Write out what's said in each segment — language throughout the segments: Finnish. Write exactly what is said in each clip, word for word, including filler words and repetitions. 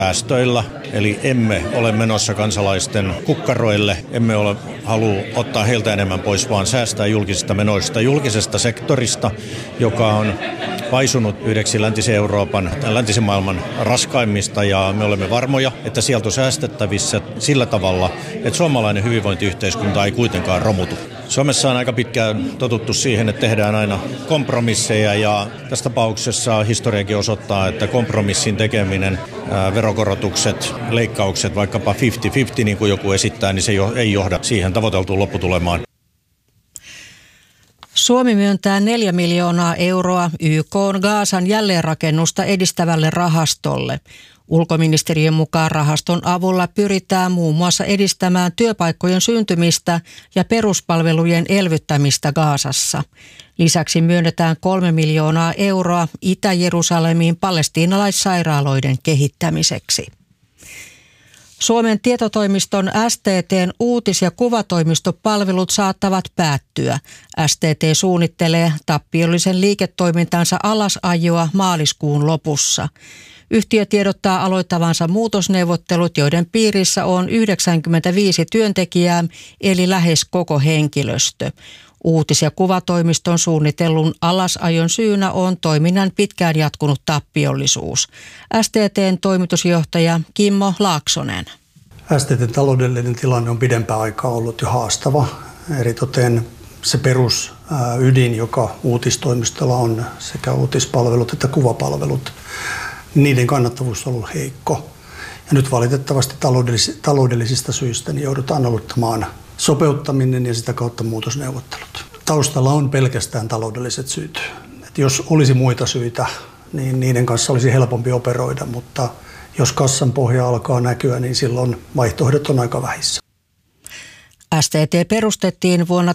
päästöillä, eli emme ole menossa kansalaisten kukkaroille, emme ole halua ottaa heiltä enemmän pois, vaan säästää julkisista menoista, julkisesta sektorista, joka on paisunut yhdeksi läntisen Euroopan, läntisen maailman raskaimmista, ja me olemme varmoja, että sieltä on säästettävissä sillä tavalla, että suomalainen hyvinvointiyhteiskunta ei kuitenkaan romutu. Suomessa on aika pitkään totuttu siihen, että tehdään aina kompromisseja, ja tässä tapauksessa historiakin osoittaa, että kompromissin tekeminen, ää, verokorotukset, leikkaukset, vaikkapa viisikymmentä viisikymmentä niin kuin joku esittää, niin se ei johda siihen tavoiteltuun lopputulemaan. Suomi myöntää neljä miljoonaa euroa Y K:n Gazan jälleenrakennusta edistävälle rahastolle. Ulkoministeriön mukaan rahaston avulla pyritään muun muassa edistämään työpaikkojen syntymistä ja peruspalvelujen elvyttämistä Gazassa. Lisäksi myönnetään kolme miljoonaa euroa Itä-Jerusalemiin palestiinalaissairaaloiden kehittämiseksi. Suomen tietotoimiston S T T:n uutis- ja kuvatoimistopalvelut saattavat päättyä. S T T suunnittelee tappiollisen liiketoimintansa alasajoa maaliskuun lopussa. Yhtiö tiedottaa aloittavansa muutosneuvottelut, joiden piirissä on yhdeksänkymmentäviisi työntekijää, eli lähes koko henkilöstö. Uutis- ja kuvatoimiston suunnitellun alasajon syynä on toiminnan pitkään jatkunut tappiollisuus. S T T:n toimitusjohtaja Kimmo Laaksonen. S T T:n taloudellinen tilanne on pidempään aikaa ollut jo haastava. Eritoten se perusydin, joka uutistoimistolla on, sekä uutispalvelut että kuvapalvelut, niiden kannattavuus on ollut heikko. Ja nyt valitettavasti taloudellis- taloudellisista syistä niin joudutaan aloittamaan sopeuttaminen ja sitä kautta muutosneuvottelut. Taustalla on pelkästään taloudelliset syyt. Et jos olisi muita syitä, niin niiden kanssa olisi helpompi operoida, mutta jos kassan pohja alkaa näkyä, niin silloin vaihtoehdot on aika vähissä. S T T perustettiin vuonna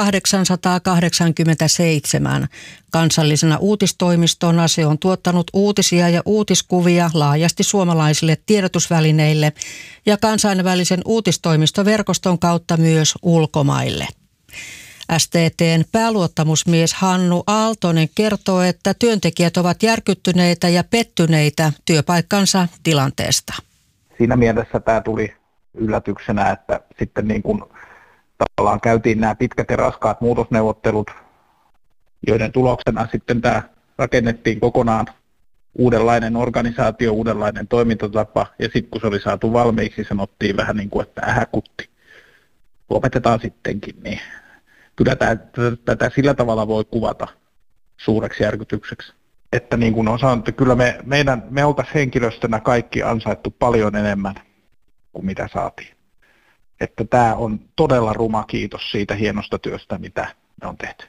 tuhatkahdeksansataakahdeksankymmentäseitsemän. Kansallisena uutistoimistona se on tuottanut uutisia ja uutiskuvia laajasti suomalaisille tiedotusvälineille ja kansainvälisen uutistoimistoverkoston kautta myös ulkomaille. S T T:n pääluottamusmies Hannu Aaltonen kertoo, että työntekijät ovat järkyttyneitä ja pettyneitä työpaikkansa tilanteesta. Siinä mielessä tämä tuli yllätyksenä, että sitten niin kuin tavallaan käytiin nämä pitkät ja raskaat muutosneuvottelut, joiden tuloksena sitten tämä rakennettiin kokonaan uudenlainen organisaatio, uudenlainen toimintatapa, ja sitten kun se oli saatu valmiiksi, sanottiin vähän niin kuin, että ähäkutti, lopetetaan sittenkin, niin kyllä tätä sillä tavalla voi kuvata suureksi järkytykseksi. Että niin kuin on sanottu, kyllä me, meidän, me oltaisiin henkilöstönä kaikki ansaittu paljon enemmän kuin mitä saatiin. Että tämä on todella ruma kiitos siitä hienosta työstä, mitä me on tehty.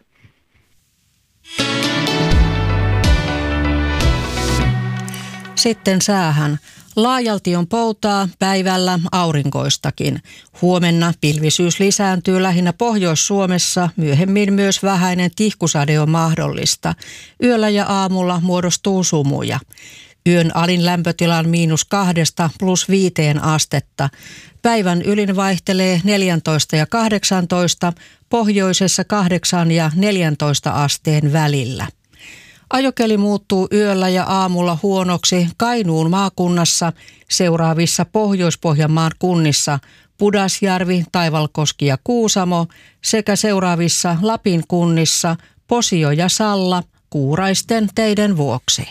Sitten säähän. Laajalti on poutaa, päivällä aurinkoistakin. Huomenna pilvisyys lisääntyy lähinnä Pohjois-Suomessa, myöhemmin myös vähäinen tihkusade on mahdollista. Yöllä ja aamulla muodostuu sumuja. Yön alin lämpötila on miinus kahdesta plus viiteen astetta. Päivän ylin vaihtelee neljätoista ja kahdeksantoista, pohjoisessa kahdeksan ja neljäntoista asteen välillä. Ajokeli muuttuu yöllä ja aamulla huonoksi Kainuun maakunnassa, seuraavissa Pohjois-Pohjanmaan kunnissa Pudasjärvi, Taivalkoski ja Kuusamo sekä seuraavissa Lapin kunnissa Posio ja Salla kuuraisten teiden vuoksi.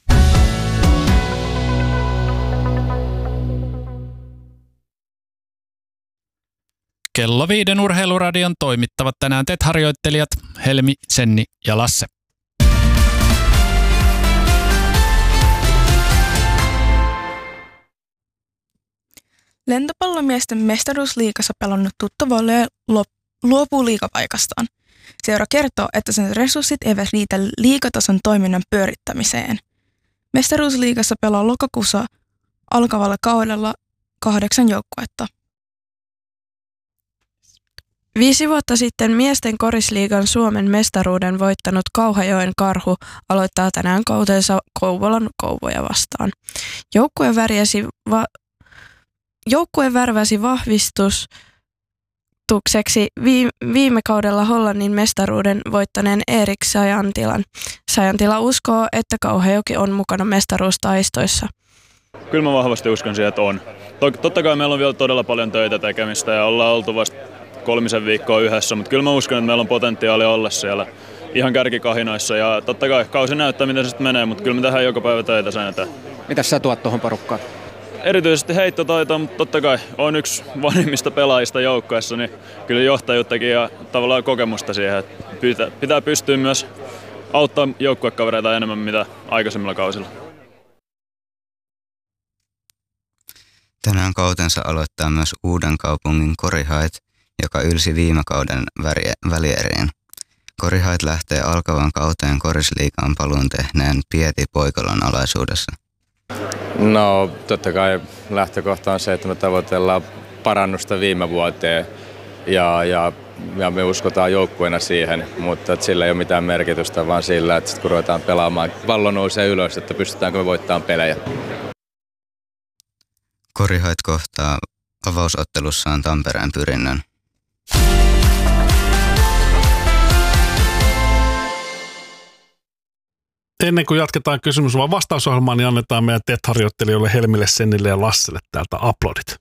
Kello viiden urheiluradion toimittavat tänään TET-harjoittelijat Helmi, Senni ja Lasse. Lentopallomiesten mestaruusliigassa pelannut Tutto Volley luopuu liigapaikastaan. Seura kertoo, että sen resurssit eivät riitä liigatason toiminnan pyörittämiseen. Mestaruusliigassa pelaa lokakuussa alkavalla kaudella kahdeksan joukkuetta. Viisi vuotta sitten miesten korisliigan Suomen mestaruuden voittanut Kauhajoen Karhu aloittaa tänään kautensa Kouvolan Kouvoja vastaan. Joukkue värjäsi va- Joukkue värväsi vahvistukseksi viime kaudella Hollannin mestaruuden voittaneen Erik Sajantilan. Sajantila uskoo, että Kauhajoki on mukana mestaruustaistoissa. kyllä mä vahvasti uskon siihen, että on. Totta kai meillä on vielä todella paljon töitä tekemistä ja ollaan oltu vasta kolmisen viikkoa yhdessä, mutta kyllä mä uskon, että meillä on potentiaalia olla siellä ihan kärkikahinoissa ja totta kai kausi näyttää, miten se sitten menee, mutta kyllä me tehdään joka päivä töitä sen eteen. Mitäs sä tuot tuohon porukkaan? Erityisesti heittotaito, mutta totta kai on yksi vanhimmista pelaajista joukkueessa, niin kyllä johtajuuttakin ja tavallaan kokemusta siihen, että pitää, pitää pystyä myös auttaa joukkuekavereita enemmän mitä aikaisemmilla kausilla. Tänään kautensa aloittaa myös Uudenkaupungin Korihait, joka ylsi viime kauden välieriin. Korihait lähtee alkavan kauteen Korisliigaan paluun tehneen Pieti Poikalon alaisuudessa. No totta kai lähtökohta on se, että me tavoitellaan parannusta viime vuoteen ja, ja, ja me uskotaan joukkueena siihen, mutta että sillä ei ole mitään merkitystä, vaan sillä, että sit kun ruvetaan pelaamaan, pallo nousee ylös, että pystytäänkö me voittamaan pelejä. Korihait kohtaa avausottelussaan Tampereen Pyrinnön. Ennen kuin jatketaan kysymys vaan vastausohjelmaan, niin annetaan meidän T E T-harjoittelijoille Helmille, Sennille ja Lasselle täältä aplodit.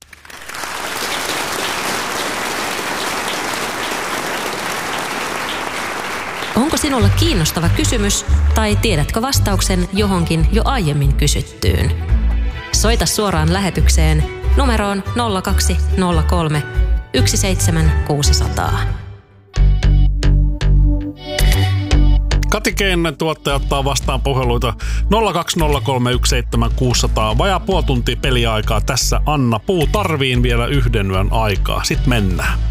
Onko sinulla kiinnostava kysymys tai tiedätkö vastauksen johonkin jo aiemmin kysyttyyn? Soita suoraan lähetykseen numeroon nolla kaksi nolla kolme yksi seitsemän kuusi nolla nolla. Kati Keinen tuottaja ottaa vastaan puheluita nolla kaksi nolla kolme yksi seitsemän kuusi nolla nolla. Vajaa puoli tuntia peliaikaa tässä. Anna Puu tarviin vielä yhden yön aikaa. Sitten mennään.